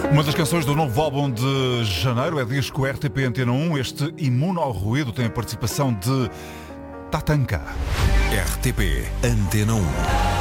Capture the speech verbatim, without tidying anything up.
Uma das canções do novo álbum de janeiro é disco R T P Antena um. Este Imune ao Ruído tem a participação de Tatanka. R T P Antena um.